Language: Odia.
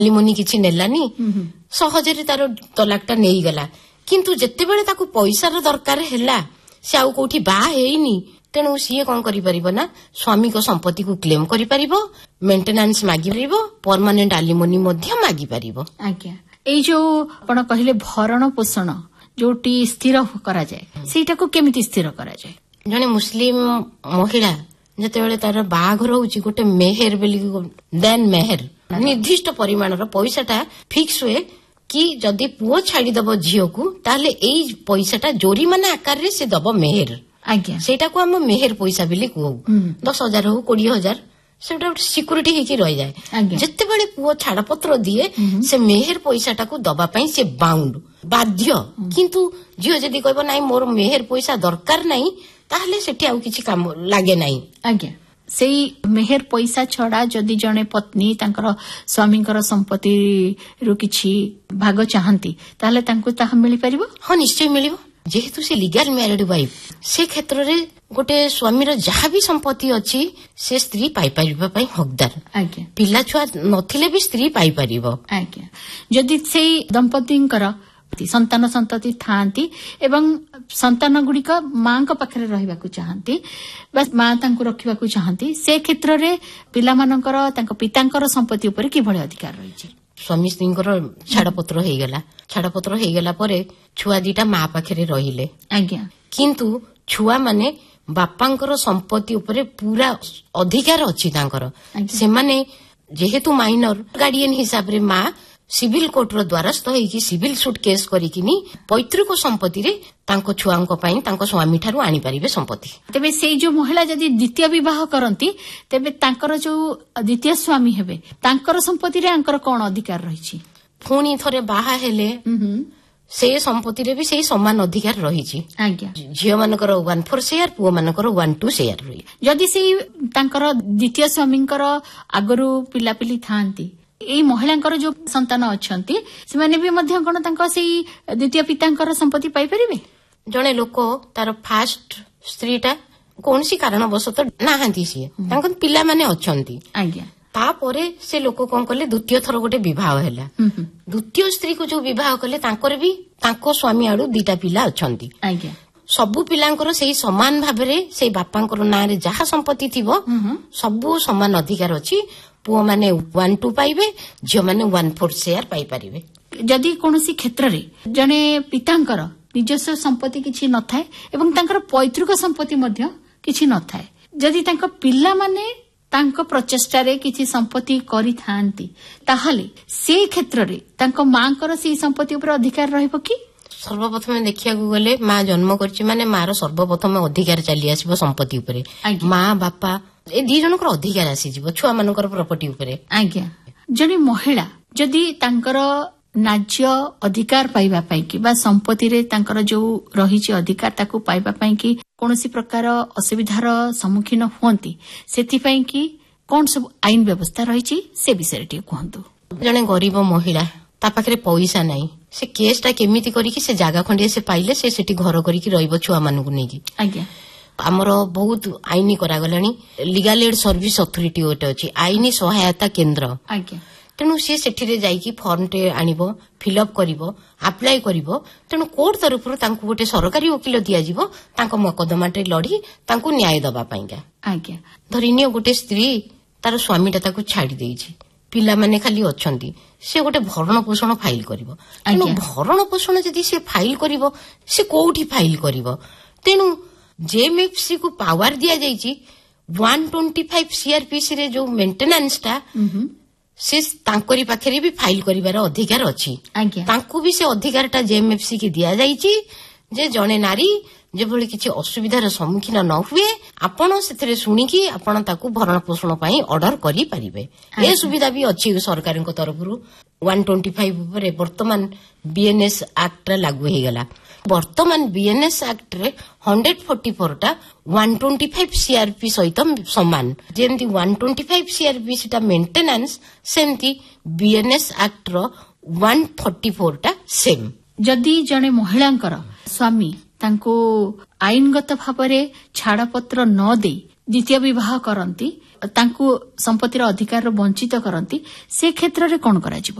ଆଲିମନି କିଛି ନେଲାନି, ସହଜରେ ତାର ତଲାକଟା ନେଇଗଲା। କିନ୍ତୁ ଯେତେବେଳେ ତାକୁ ପଇସାର ଦରକାର ହେଲା, ସେ ଆଉ କୋଉଠି ବାହା ହେଇନି, ତେଣୁ ସିଏ କଣ କରିପାରିବ ନା ସ୍ୱାମୀଙ୍କ ସମ୍ପତ୍ତିକୁ କ୍ଲେମ କରିପାରିବ, ମେଣ୍ଟେନାନ୍ସ ମାଗିପାରିବ, ପରମାନେଣ୍ଟ ଆଲିମନି ମଧ୍ୟ ମାଗିପାରିବ। ଆଜ୍ଞା, ଏଇ ଯୋଉ ଆପଣ କହିଲେ ଭରଣ ପୋଷଣ ଯୋଉଟି ସ୍ଥିର କରାଯାଏ, ସେଇଟାକୁ କେମିତି ସ୍ଥିର କରାଯାଏ? ଜଣେ ମୁସଲିମ ମହିଳା ଯେତେବେଳେ ତାର ବାହାଘର ହଉଛି, ଗୋଟେ ମେହେର ବୋଲି ଦେନ୍ ମେହେର ନିର୍ଦ୍ଦିଷ୍ଟ ପରିମାଣର ପଇସାଟା ଫିକ୍ସ ହୁଏ କି ଯଦି ପୁଅ ଛାଡିଦବ ଝିଅକୁ, ତାହେଲେ ଏଇ ପଇସାଟା ଜୋରିମାନା ଆକାରରେ ସେ ଦବ ମେହେର। ଆଜ୍ଞା, ସେଇଟାକୁ ଆମ ମେହେର ପଇସା ବୋଲି କହୁ। 10,000 ହଉ 20,000, ସେଟା ଗୋଟେ ସିକ୍ୟୁରିଟି ହେଇକି ରହିଯାଏ। ଯେତେବେଳେ ପୁଅ ଛାଡପତ୍ର ଦିଏ, ସେ ମେହେର ପଇସାଟାକୁ ଦବା ପାଇଁ ସେ ବାଧ୍ୟ। କିନ୍ତୁ ଝିଅ ଯଦି କହିବ ନାଇଁ ମୋର ମେହେର ପଇସା ଦରକାର ନାହିଁ, ତାହେଲେ ସେଠି ଆଉ କିଛି କାମ ଲାଗେ ନାହିଁ। ଆଜ୍ଞା, ସେଇ ମେହେର ପଇସା ଛଡା ଯଦି ଜଣେ ପତ୍ନୀ ତାଙ୍କର ସ୍ୱାମୀଙ୍କର ସମ୍ପତ୍ତିରୁ କିଛି ଭାଗ ଚାହାନ୍ତି, ତାହେଲେ ତାଙ୍କୁ ତାହା ମିଳିପାରିବ? ହଁ, ନିଶ୍ଚୟ ମିଳିବ। ଯେହେତୁ ସେ ଲିଗାଲ ମ୍ୟାରେଡ୍ ୱାଇଫ୍, ସେ କ୍ଷେତ୍ରରେ ଗୋଟେ ସ୍ୱାମୀର ଯାହା ବି ସମ୍ପତ୍ତି ଅଛି ସେ ସ୍ତ୍ରୀ ପାଇପାରିବା ପାଇଁ ହକଦାର। ଆଜ୍ଞା, ପିଲା ଛୁଆ ନଥିଲେ ବି ସ୍ତ୍ରୀ ପାଇପାରିବ। ଆଜ୍ଞା, ଯଦି ସେଇ ଦମ୍ପତିଙ୍କର ସନ୍ତାନ ସନ୍ତତି ଥାଆନ୍ତି ଏବଂ ସନ୍ତାନ ଗୁଡିକ ମାଙ୍କ ପାଖରେ ରହିବାକୁ ଚାହାନ୍ତି ବା ମା ତାଙ୍କୁ ରଖିବାକୁ ଚାହାନ୍ତି, ସେ କ୍ଷେତ୍ରରେ ପିଲାମାନଙ୍କର ତାଙ୍କ ପିତାଙ୍କର ସମ୍ପତ୍ତି ଉପରେ କିଭଳି ଅଧିକାର ରହିଛି? ସ୍ୱାମୀ ସ୍ତ୍ରୀଙ୍କର ଛାଡପତ୍ର ହେଇଗଲା ପରେ ଛୁଆ ଦିଟା ମା ପାଖରେ ରହିଲେ। ଆଜ୍ଞା, କିନ୍ତୁ ଛୁଆମାନେ ବାପାଙ୍କର ସମ୍ପତ୍ତି ଉପରେ ପୁରା ଅଧିକାର ଅଛି ତାଙ୍କର। ସେମାନେ ଯେହେତୁ ମାଇନର, ଗାର୍ଡିଆନ ହିସାବରେ ମା ସିଭିଲ କୋର୍ଟର ଦ୍ୱାରସ୍ଥ ହେଇକି ସିଭିଲ ସୁଟ୍ କେସ୍ କରିକିନି ପୈତୃକ ସମ୍ପତ୍ତିରେ ତାଙ୍କ ଛୁଆଙ୍କ ପାଇଁ ତାଙ୍କ ସ୍ୱାମୀ ଠାରୁ ଆଣିପାରିବେ ସମ୍ପତ୍ତି। ତେବେ ସେଇ ଯୋଉ ମହିଳା ଯଦି ଦ୍ୱିତୀୟ ବିବାହ କରନ୍ତି, ତେବେ ତାଙ୍କର ଯୋଉ ଦ୍ୱିତୀୟ ସ୍ୱାମୀ ହେବେ, ତାଙ୍କର ସମ୍ପତ୍ତିରେ ଆଙ୍କର କଣ ଅଧିକାର ରହିଛି? ପୁଣି ଥରେ ବାହା ହେଲେ ସେ ସମ୍ପତ୍ତିରେ ବି ସେଇ ସମାନ ଅଧିକାର ରହିଛି। ଆଜ୍ଞା, ଝିଅ ମାନଙ୍କର 1/4 ସେୟାର, ପୁଅ ମାନଙ୍କର 1/2 ସେୟାର ରହି। ଯଦି ସେଇ ତାଙ୍କର ଦ୍ୱିତୀୟ ସ୍ୱାମୀଙ୍କର ଆଗରୁ ପିଲାପିଲି ଥାଆନ୍ତି, ଏଇ ମହିଳାଙ୍କର ଯୋଉ ସନ୍ତାନ ଅଛନ୍ତି, ସେମାନେ ବି ମଧ୍ୟ କଣ ତାଙ୍କ ସେଇ ଦ୍ୱିତୀୟ ପିତାଙ୍କର ସମ୍ପତ୍ତି ପାଇପାରିବେ? ଜଣେ ଲୋକ ତାର ଫାଷ୍ଟ ସ୍ତ୍ରୀଟା କୌଣସି କାରଣବଶତଃ ନାହାନ୍ତି, ସିଏ ତାଙ୍କର ପିଲାମାନେ ଅଛନ୍ତି। ଆଜ୍ଞା, ତାପରେ ସେ ଲୋକ କଣ କଲେ, ଦ୍ୱିତୀୟ ଥର ଗୋଟେ ବିବାହ ହେଲା। ଦ୍ୱିତୀୟ ସ୍ତ୍ରୀକୁ ଯୋଉ ବିବାହ କଲେ, ତାଙ୍କର ବି ତାଙ୍କ ସ୍ୱାମୀ ଆଡୁ 2ଟା ପିଲା ଅଛନ୍ତି। ଆଜ୍ଞା, ସବୁ ପିଲାଙ୍କର ସେଇ ସମାନ ଭାବରେ ସେଇ ବାପାଙ୍କର ନାଁରେ ଯାହା ସମ୍ପତ୍ତି ଥିବ ସବୁ ସମାନ ଅଧିକାର ଅଛି। ପୁଅମାନେ 1/2 ପାଇବେ, ଝିଅମାନେ 1/4 ସେୟାର ପାଇପାରିବେ। ଯଦି କୌଣସି କ୍ଷେତ୍ରରେ ଜଣେ ପିତାଙ୍କର ନିଜସ୍ୱ ସମ୍ପତ୍ତି କିଛି ନଥାଏ ଏବଂ ତାଙ୍କର ପୈତୃକ ସମ୍ପତ୍ତି ମଧ୍ୟ କିଛି ନଥାଏ, ଯଦି ତାଙ୍କ ପିଲାମାନେ ତାଙ୍କ ପ୍ରଚେଷ୍ଟାରେ କିଛି ସମ୍ପତ୍ତି କରିଥାନ୍ତି, ତାହେଲେ ସେ କ୍ଷେତ୍ରରେ ତାଙ୍କ ମାଙ୍କର ସେଇ ସମ୍ପତ୍ତି ଉପରେ ଅଧିକାର ରହିବ କି? ସର୍ବପ୍ରଥମେ ଦେଖିବାକୁ ଗଲେ, ମା ଜନ୍ମ କରିଛି ମାନେ ମାର ସର୍ବପ୍ରଥମେ ଅଧିକାର ଚାଲି ଆସିବ ସମ୍ପତ୍ତି ଉପରେ। ମା ବାପା ଏ 2 ଜଣଙ୍କର ଅଧିକାର ଆସିଯିବ ଛୁଆ ମାନଙ୍କର ପ୍ରପର୍ଟି ଉପରେ। ଆଜ୍ଞା, ଜଣେ ମହିଳା ଯଦି ତାଙ୍କର ନ୍ୟାଯ୍ୟ ଅଧିକାର ପାଇବା ପାଇଁ କି ବା ସମ୍ପତ୍ତିରେ ତାଙ୍କର ଯୋଉ ରହିଛି ଅଧିକାର ତାକୁ ପାଇବା ପାଇଁ କି କୌଣସି ପ୍ରକାର ଅସୁବିଧାର ସମ୍ମୁଖୀନ ହୁଅନ୍ତି, ସେଥିପାଇଁ କି କଣ ସବୁ ଆଇନ ବ୍ୟବସ୍ଥା ରହିଛି ସେ ବିଷୟରେ ଟିକେ କୁହନ୍ତୁ। ଜଣେ ଗରିବ ମହିଳା, ତା ପାଖରେ ପଇସା ନାହିଁ, ସେ କେସ୍ ଟା କେମିତି କରିକି ସେ ଜାଗା ଖଣ୍ଡିଏ ସେ ପାଇଲେ ସେ ସେଠି ଘର କରିକି ରହିବ ଛୁଆ ମାନଙ୍କୁ ନେଇକି? ଆଜ୍ଞା, ଆମର ବହୁତ ଆଇନ କରାଗଲାଣି। ଲିଗାଲ ଏଡ୍ ସର୍ଭିସ ଅଥରିଟି ଗୋଟେ ଅଛି, ଆଇନ ସହାୟତା କେନ୍ଦ୍ର। ଆଜ୍ଞା, ତେଣୁ ସିଏ ସେଠିରେ ଯାଇକି ଫର୍ମଟେ ଆଣିବ, ଫିଲ୍ଅପ୍ କରିବ, ଆପ୍ଲାଏ କରିବ। ତେଣୁ କୋର୍ଟ ତରଫରୁ ତାଙ୍କୁ ଗୋଟେ ସରକାରୀ ଓକିଲ ଦିଆଯିବ, ତାଙ୍କ ମକଦ୍ଦମାଟେ ଲଢି ତାଙ୍କୁ ନ୍ୟାୟ ଦେବା ପାଇଁକା। ଆଜ୍ଞା, ଧରିନିଅ ଗୋଟେ ସ୍ତ୍ରୀ ତାର ସ୍ୱାମୀଟା ତାକୁ ଛାଡି ଦେଇଛି, ପିଲାମାନେ ଖାଲି ଅଛନ୍ତି, ସେ ଗୋଟେ ଭରଣ ପୋଷଣ ଫାଇଲ କରିବ। ତେଣୁ ଭରଣ ପୋଷଣ ଯଦି ସେ ଫାଇଲ କରିବ, ସେ କୋଉଠି ଫାଇଲ କରିବ? ତେଣୁ ଜେଏମ୍ଏଫସି କୁ ପାୱାର ଦିଆଯାଇଛି 125 ସିଆରପିସି ରେ ଯୋଉ ମେଣ୍ଟେନାନ୍ସଟା ସେ ତାଙ୍କରି ପାଖରେ ବି ଫାଇଲ କରିବାର ଅଧିକାର ଅଛି। ତାଙ୍କୁ ବି ସେ ଅଧିକାରଟା ଜେଏମ୍ଏଫସି କି ଦିଆଯାଇଛି ଯେ ଜଣେ ନାରୀ ଯେଭଳି କିଛି ଅସୁବିଧାର ସମ୍ମୁଖୀନ ନ ହୁଏ, ଆପଣ ସେଥିରେ ଶୁଣିକି ଆପଣ ତାକୁ ଭରଣ ପୋଷଣ ପାଇଁ ଅର୍ଡର କରିପାରିବେ। ଏ ସୁବିଧା ବି ଅଛି ସରକାରଙ୍କ ତରଫରୁ। 125 ଉପରେ ବର୍ତ୍ତମାନ ବିଏନ୍ଏସ୍ ଆକ୍ଟରେ ଲାଗୁ ହେଇଗଲା। ବର୍ତ୍ତମାନ ବିଏନ୍ଏସ୍ ଆକ୍ଟରେ 144ଟା 125 ସିଆରପି ସହିତ ସମାନ। ଯେମିତି 125 ସିଆରପି ସେଟା ମେଣ୍ଟେନାନ୍ସ, ସେମିତି ବିଏନ୍ଏସ୍ ଆକ୍ଟର 144ଟା ସେମ୍। ଯଦି ଜଣେ ମହିଳାଙ୍କର ସ୍ୱାମୀ ତାଙ୍କୁ ଆଇନଗତ ଭାବରେ ଛାଡ଼ପତ୍ର ନ ଦେଇ ଦ୍ୱିତୀୟ ବିବାହ କରନ୍ତି, ତାଙ୍କୁ ସମ୍ପତ୍ତିର ଅଧିକାରରୁ ବଞ୍ଚିତ କରନ୍ତି, ସେ କ୍ଷେତ୍ରରେ କ'ଣ କରାଯିବ?